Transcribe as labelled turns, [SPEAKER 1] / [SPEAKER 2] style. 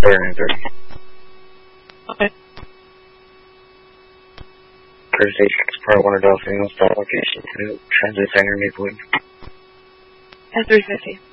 [SPEAKER 1] 9:30.
[SPEAKER 2] Okay.
[SPEAKER 1] Curtis H. Part 1 Adolph Signal, stop location 2, Transit Center, Maple Leaf.
[SPEAKER 2] At 350.